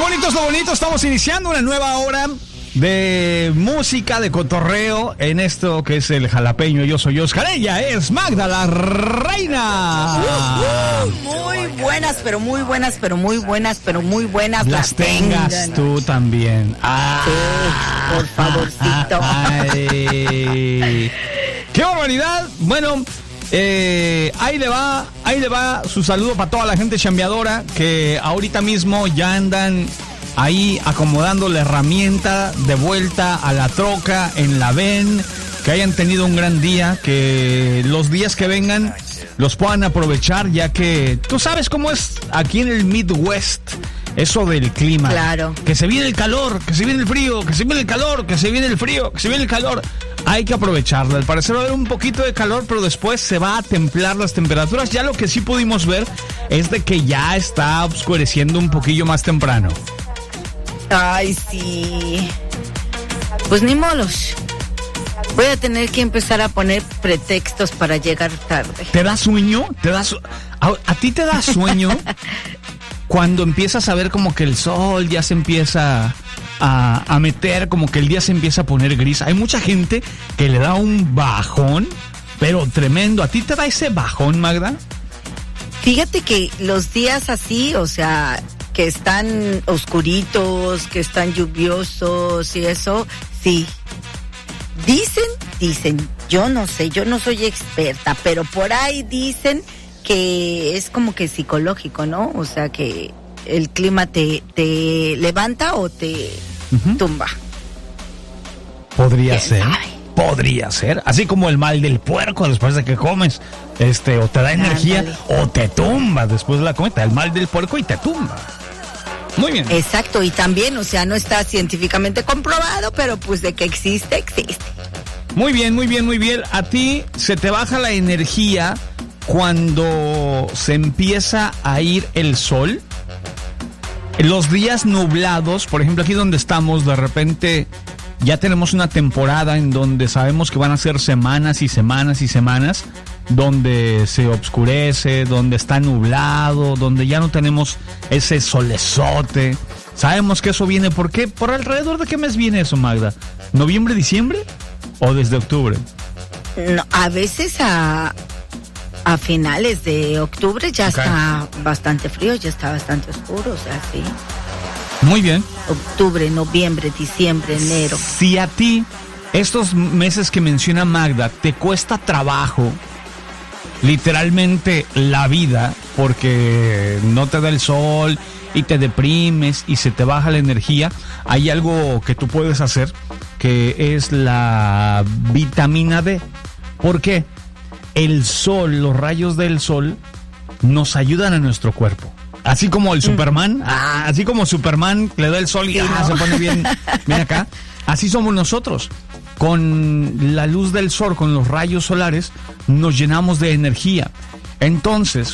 bonito es lo bonito. Estamos iniciando una nueva hora de música, de cotorreo en esto que es el jalapeño. Yo soy Oscar, ella es Magda la Reina. Muy buenas, pero muy buenas, pero muy buenas, pero muy buenas. Las tengas tú también. Sí, por favorcito. ¡Qué barbaridad! Bueno, ahí le va su saludo para toda la gente chambeadora que ahorita mismo ya andan ahí acomodando la herramienta de vuelta a la troca en la ven, que hayan tenido un gran día, que los días que vengan los puedan aprovechar, ya que tú sabes cómo es aquí en el Midwest eso del clima. Claro. Que se viene el calor, que se viene el frío, que se viene el calor, que se viene el frío, que se viene el calor. Hay que aprovecharlo. Al parecer va a haber un poquito de calor, pero después se va a templar las temperaturas. Ya lo que sí pudimos ver es de que ya está oscureciendo un poquillo más temprano. Ay, sí. Pues ni modos. Voy a tener que empezar a poner pretextos para llegar tarde. ¿Te da sueño? ¿A ti te da sueño cuando empiezas a ver como que el sol ya se empieza a meter, como que el día se empieza a poner gris? Hay mucha gente que le da un bajón, pero tremendo. ¿A ti te da ese bajón, Magda? Fíjate que los días así, o sea, que están oscuritos, que están lluviosos y eso, sí. Dicen, yo no sé, yo no soy experta, pero por ahí dicen que es como que psicológico, ¿no? O sea, que el clima te levanta o te tumba. Podría ser. Así como el mal del puerco después de que comes, o te da energía, o te tumba después de la comida. El mal del puerco y te tumba. Muy bien. Exacto, y también, o sea, no está científicamente comprobado, pero pues de que existe. Muy bien. A ti se te baja la energía cuando se empieza a ir el sol. Los días nublados, por ejemplo, aquí donde estamos, de repente ya tenemos una temporada en donde sabemos que van a ser semanas y semanas y semanas donde se oscurece, donde está nublado, donde ya no tenemos ese solezote. Sabemos que eso viene, ¿por qué? ¿Por alrededor de qué mes viene eso, Magda? ¿Noviembre, diciembre? ¿O desde octubre? No, a veces a finales de octubre ya está bastante frío, ya está bastante oscuro, o sea, sí. Muy bien. Octubre, noviembre, diciembre, enero. Si a ti, estos meses que menciona Magda, te cuesta trabajo, literalmente la vida, porque no te da el sol y te deprimes y se te baja la energía, hay algo que tú puedes hacer, que es la vitamina D. ¿Por qué? El sol, los rayos del sol nos ayudan a nuestro cuerpo. Así como el Superman, así como Superman le da el sol y se pone bien acá. Así somos nosotros. Con la luz del sol, con los rayos solares, nos llenamos de energía. Entonces,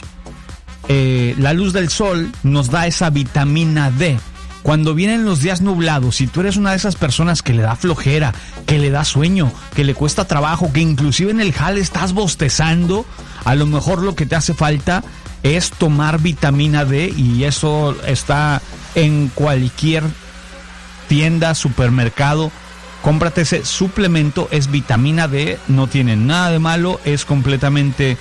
la luz del sol nos da esa vitamina D. Cuando vienen los días nublados, si tú eres una de esas personas que le da flojera, que le da sueño, que le cuesta trabajo, que inclusive en el jale estás bostezando, a lo mejor lo que te hace falta es tomar vitamina D, y eso está en cualquier tienda, supermercado. Cómprate ese suplemento, es vitamina D, no tiene nada de malo, es completamente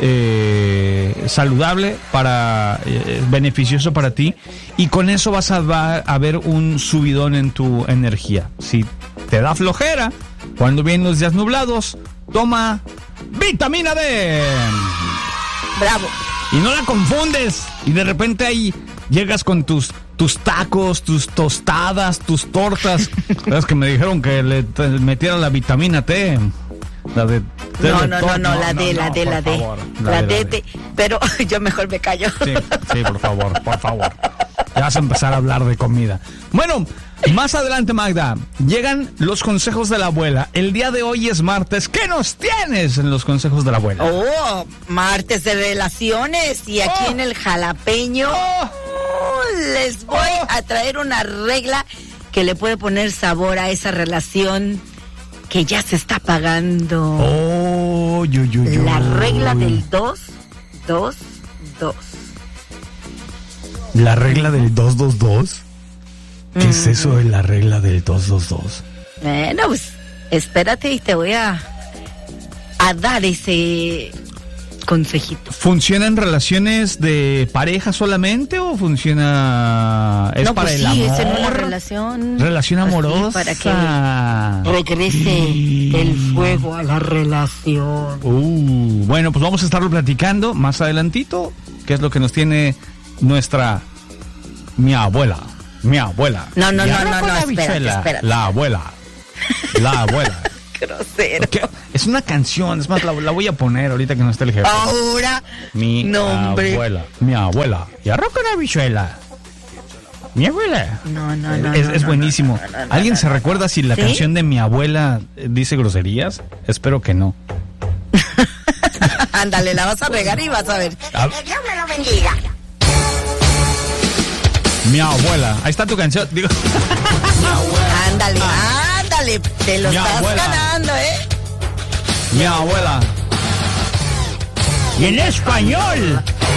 saludable, beneficioso para ti, y con eso vas a ver un subidón en tu energía. Si te da flojera cuando vienen los días nublados, toma vitamina D. Bravo. Y no la confundes, y de repente ahí llegas con tus tacos, tus tostadas, tus tortas. ¿Sabes que me dijeron que le metiera la vitamina T? La de No, la D. Pero yo mejor me callo. Sí, por favor. Ya vas a empezar a hablar de comida. Bueno, más adelante, Magda, llegan los consejos de la abuela. El día de hoy es martes. ¿Qué nos tienes en los consejos de la abuela? Oh, martes de relaciones. Y aquí en el jalapeño les voy a traer una regla que le puede poner sabor a esa relación que ya se está pagando. La regla del 2, 2, 2. ¿La regla del 2, 2, 2? ¿Qué es eso de la regla del 222? Bueno, pues espérate y te voy a dar ese consejito. ¿Funciona en relaciones de pareja solamente o funciona es No, para pues el sí, amor? es en una relación. Relación Pues sí, amorosa. para que regrese el fuego a la relación. Bueno, pues vamos a estarlo platicando más adelantito. ¿Qué es lo que nos tiene mi abuela? Mi abuela. No, Y ahora con la espérate, bichuela, espérate. La abuela. Grosero. ¿Qué? Es una canción, es más, la voy a poner ahorita que no esté el jefe. Ahora, Mi nombre. abuela. Mi abuela. Y arroz con habichuela. Mi abuela. No. Es buenísimo. no, ¿Alguien se recuerda si la ¿Sí? canción de mi abuela dice groserías? Espero que no. Ándale, la vas a regar y vas a ver. Ah. Que Dios me lo bendiga. Mi abuela. Ahí está tu canción. Digo. Ándale, te lo Mi estás abuela. ganando, Mi abuela. Y en español.